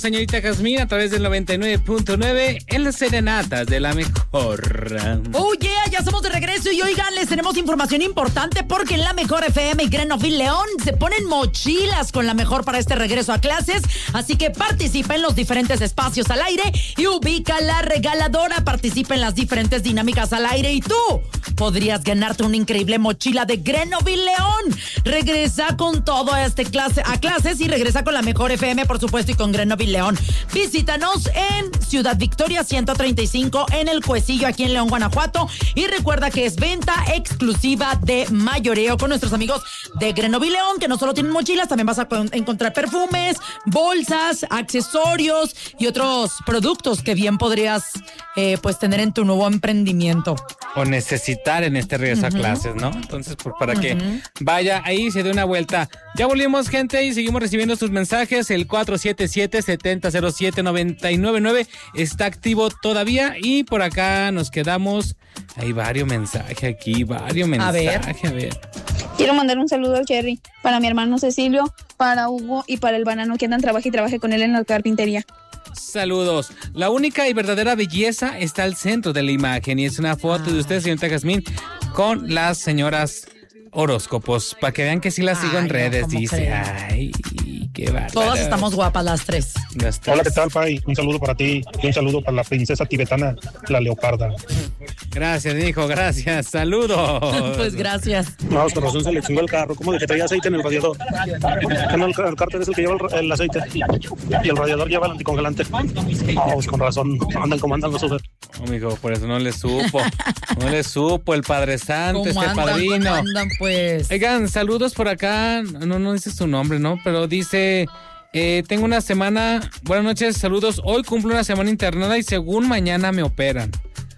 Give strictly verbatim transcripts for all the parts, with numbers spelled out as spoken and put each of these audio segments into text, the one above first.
Señorita Jazmín, a través del noventa y nueve punto nueve en las serenatas de la mejor. Oh yeah, ya estamos de regreso y oigan, les tenemos información importante porque en la mejor F M y Grenoble León se ponen mochilas con la mejor para este regreso a clases, así que participa en los diferentes espacios al aire y ubica la regaladora, participa en las diferentes dinámicas al aire y tú podrías ganarte una increíble mochila de Grenoble León. Regresa con todo a este clase a clases y regresa con la mejor F M, por supuesto, y con Grenoble León. Visítanos en Ciudad Victoria ciento treinta y cinco en El Cuecillo, aquí en León, Guanajuato. Y recuerda que es venta exclusiva de mayoreo con nuestros amigos de Grenoble León, que no solo tienen mochilas, también vas a encontrar perfumes, bolsas, accesorios y otros productos que bien podrías eh, pues tener en tu nuevo emprendimiento. O necesitar en este regreso uh-huh. a clases, ¿no? Entonces, pues para uh-huh. que vaya ahí, se dé una vuelta. Ya volvimos, gente, y seguimos recibiendo sus mensajes. El cuatro siete siete, siete cero cero siete, nueve nueve nueve está activo todavía y por acá nos quedamos. Hay varios mensajes aquí, varios mensajes. A ver. A ver. Quiero mandar un saludo a Cherry, para mi hermano Cecilio, para Hugo y para el banano que andan trabaje y trabaje con él en la carpintería. Saludos. La única y verdadera belleza está al centro de la imagen y es una foto ah. de usted, señorita Jazmín, con las señoras horóscopos, para que vean que sí las sigo en redes. No, dice, creen? Ay, qué bárbaro. Todas estamos guapas las tres. las tres. Hola, ¿qué tal, Pai? Un saludo para ti y un saludo para la princesa tibetana, la leoparda. Gracias, hijo, gracias. Saludos. Pues gracias. No, con razón se le chingó el carro. ¿Cómo de que traía aceite en el radiador? No, el, el cárter es el que lleva el, el aceite y el radiador lleva el anticongelante. Oh, pues con razón, andan como andan los Uber. Oh, mijo, por eso no le supo. No le supo el Padre Santo, este andan, padrino. Andan, pues. Oigan, saludos por acá. No, no dice su nombre, ¿no? Pero dice, eh, tengo una semana, buenas noches, saludos. Hoy cumplo una semana internada y según mañana me operan.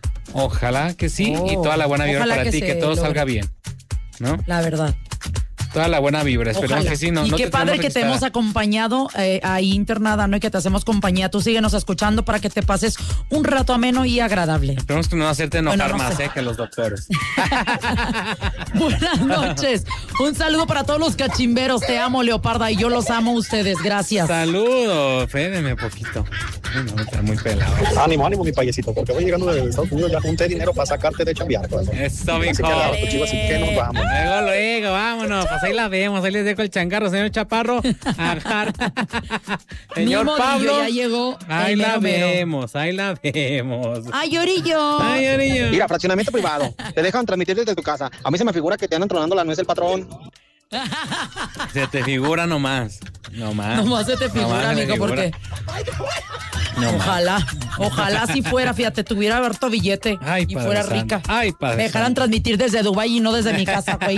Ojalá que sí, oh, y toda la buena vibra para ti, que todo logre. Salga bien, ¿no? La verdad. Toda la buena vibra, esperemos que sí. No, y no qué te padre que te hemos acompañado eh, ahí internada, ¿no? Y que te hacemos compañía. Tú síguenos escuchando para que te pases un rato ameno y agradable. Esperemos que no hacerte enojar bueno, no más, sé. eh, que los doctores. Buenas noches. Un saludo para todos los cachimberos. Te amo, Leoparda, y yo los amo a ustedes. Gracias. Saludos. Fédeme poquito. No, está muy pelado. Ánimo, ánimo, mi payecito, porque voy llegando de Estados Unidos, ya junté dinero para sacarte de chambear. Pues. Eso, mijo. Así que nos vamos. Luego, luego, vámonos. Pues ahí la vemos, ahí les dejo el changarro, señor Chaparro. Agar. Señor Pablo. Ya llegó. Ahí la mero. vemos, ahí la vemos. Ay, Orillo. Ay, Orillo. Mira, fraccionamiento privado. Te dejan transmitir desde tu casa. A mí se me figura que te andan tronando la nuez del patrón. Se te figura nomás. Nomás. Nomás se te figura, amigo, porque. No ojalá, más. ojalá si fuera, fíjate, tuviera harto billete Ay, y fuera San. rica. Ay, padre. Me dejaran San. transmitir desde Dubái y no desde mi casa, güey.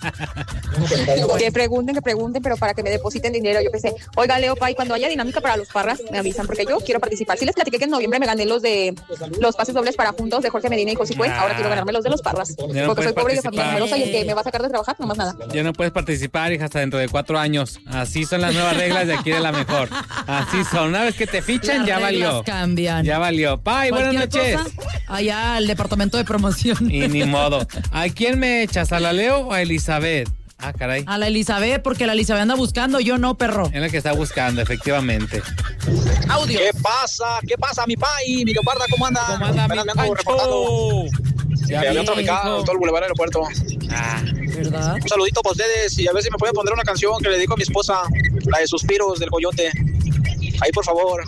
Que pregunten, que pregunten, pero para que me depositen dinero, yo pensé, oiga, Leo, Pai, cuando haya dinámica para los Parras, me avisan, porque yo quiero participar. Sí les platiqué que en noviembre me gané los de los pases dobles para juntos de Jorge Medina y José Cuen, ah, ahora quiero ganarme los de los Parras, no porque soy pobre y de familia numerosa y el que me va a sacar de trabajar, no más nada. Ya no puedes participar, hija, hasta dentro de cuatro años. Así son las nuevas reglas de aquí de la mejor. Así son. Una vez que te fichan, las ya valió. Cambian. Ya valió. Pai, buenas noches. Cosa, allá al departamento de promoción. Y ni modo. ¿A quién me echas? ¿A la Leo o a Elizabeth? Ah, caray. A la Elizabeth, porque la Elizabeth anda buscando, yo no, perro. Es la que está buscando, efectivamente. Audio. ¿Qué pasa? ¿Qué pasa, mi Pai? Mi Leoparda, ¿cómo anda? ¿Cómo anda, mi Pancho? Ya me habían traficado en todo el bulevar del aeropuerto. Ah, ¿verdad? Un saludito para ustedes y a ver si me pueden poner una canción que le dedico a mi esposa, la de Suspiros del Coyote. Ahí, por favor.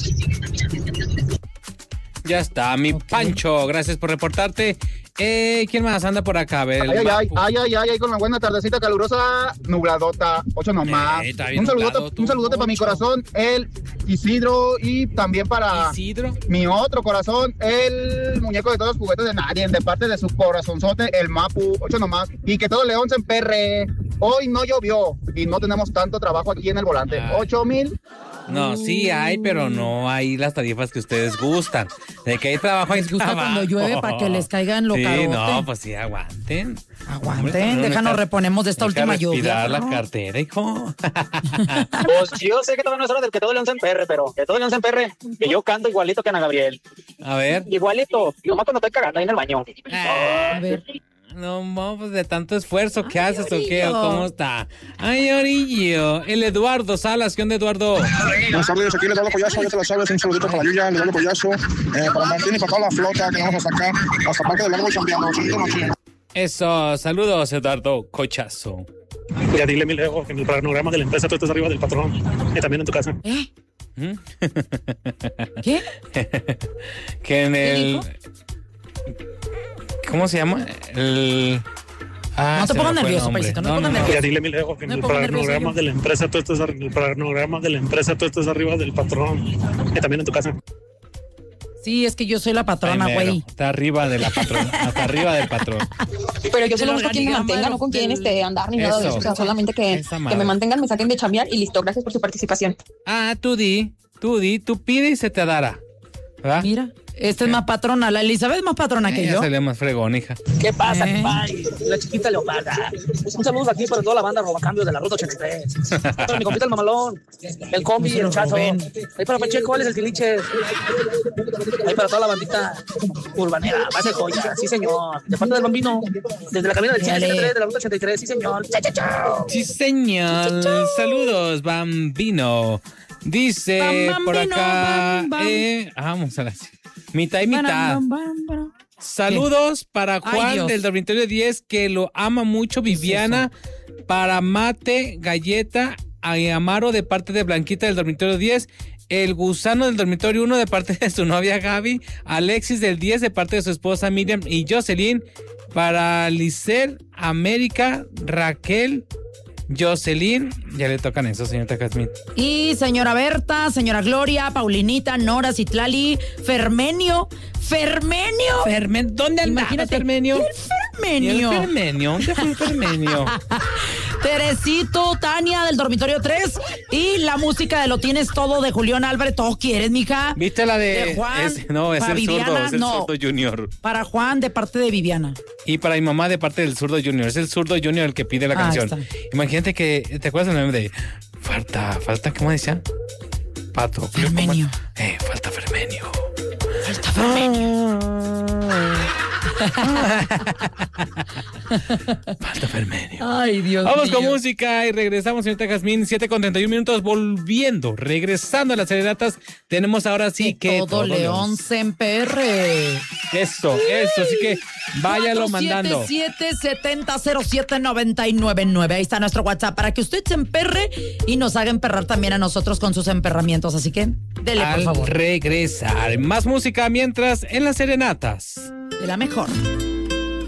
Ya está, mi Pancho, gracias por reportarte. Eh, ¿Quién más anda por acá? A ver, ay, ay, ay, ay, ay, ay, ay, con la buena tardecita calurosa, nubladota, ocho nomás. Eh, un saludote, un saludote para mi corazón, el Isidro, y también para Isidro, mi otro corazón, el muñeco de todos los juguetes de nadie, de parte de su corazonzote, el Mapu, ocho nomás, y que todo León se emperre. Hoy no llovió y no tenemos tanto trabajo aquí en el volante. Ay. Ocho mil. No, sí hay, pero no hay las tarifas que ustedes gustan. De que hay trabajo, hay trabajo. Cuando llueve para que les caigan lo sí, carote. no, pues sí, aguanten. Aguanten, Hombre, déjanos reponemos de esta última lluvia. ¿no? La cartera, hijo. Pues yo sé que todavía no es hora del que todo León se emperre, pero que todo León se emperre, que yo canto igualito que Ana Gabriel. A ver. Igualito, nomás cuando estoy cagando ahí en el baño. Ah, a ver. No, no, pues de tanto esfuerzo que Ay, haces o Orillo. qué, o cómo está. Ay, Orillo. El Eduardo Salas, ¿qué onda, Eduardo? Buenas tardes, aquí les hablo Collazo, ya te lo sabes, un saludito para Yuya, les hablo Collazo, eh, para Martín y para toda la flota que vamos a sacar hasta Parque del Árbol cambiando. Eso, saludos, Eduardo Cochazo. Ya dile, mi Leo, que en el programa de la empresa tú estás arriba del patrón y también en tu casa. ¿Eh? ¿Mm? ¿Qué? Que en ¿Qué el... dijo? ¿Cómo se llama? El... Ah, No te se pongas me fue el nervioso, nombre. paisito, no te pongas nervioso. Ya dile, mi Leo, que en Me el pongo nervioso programa yo. de la empresa tú estás en el programa de la empresa tú estás arriba del patrón y también en tu casa. Sí, es que yo soy la patrona, Ay, mero, güey. está arriba de la patrón, hasta arriba del patrón. Pero yo solo Del busco quien me organigrama mantenga, no con del- quien este, andar ni nada de Eso. eso. O sea, solamente que, Esa que madre. me mantengan, me saquen de chambear y listo. Gracias por su participación. Ah, tú di, tú di, tú pide y se te dará. ¿Verdad? Mira, esta es más patrona. La Elizabeth es más patrona que Ella yo. se le más fregón, hija. ¿Qué pasa, Eh. compadre? La chiquita Leoparda. Un saludo aquí para toda la banda Robacambios de la Ruta ochenta y tres. Para mi compita el mamalón, el combi, Se el lo chazo. roben. Ahí para Pacheco, ¿cuál es el tiliche? Ahí para toda la bandita urbanera, base joya, sí señor. De parte del bambino, desde la cabina del Dale. ochenta y tres, de la Ruta ochenta y tres, sí señor. Chao, chao, chao. Sí, señor. Saludos, Bambino. Dice Bam, por bambino, acá. bam, bam. eh, vamos a la mitad y mitad. Bam, bam, bam. Saludos para Ay, Juan Dios. del dormitorio diez, que lo ama mucho. Viviana, para Mate, Galleta, a Amaro de parte de Blanquita del dormitorio diez. El Gusano del dormitorio uno de parte de su novia Gaby. Alexis del diez de parte de su esposa Miriam y Jocelyn. Para Lisel, América, Raquel, Jocelyn. Ya le tocan eso, señorita Jazmín. Y señora Berta, señora Gloria, Paulinita, Nora, Citlali, Fermenio. ¡Fermenio! Fermen, ¿dónde anda Imagínate. Fermenio? El ¿Y el Fermenio. Fermenio? ¿Dónde fue el Fermenio? Teresito, Tania del dormitorio tres y la música de Lo Tienes Todo de Julián Álvarez. ¿Todo quieres, mija? ¿Viste la de...? De Juan, es- no, es para el Viviana, zurdo, es el no. zurdo junior. Para Juan de parte de Viviana. Y para mi mamá de parte del zurdo junior. Es el zurdo junior el que pide la Ah, canción. está. Imagínate que... ¿Te acuerdas del nombre de... Falta... Falta... ¿Cómo decía? Pato. Fermenio. Eh, falta Fermenio. Falta Fermenio. Falta Fermenio. Ay, Dios Vamos mío. con música y regresamos, señorita Jazmín. siete con treinta y un minutos, volviendo, regresando a las serenatas. Tenemos ahora sí que... Todo León Semperre. Eso, eso. Así que váyalo mandando. siete siete siete, cero siete nueve nueve nueve. Ahí está nuestro WhatsApp para que usted se emperre y nos haga emperrar también a nosotros con sus emperramientos. Así que dele, por Al favor. regresar. Más música mientras en las serenatas. De la mejor.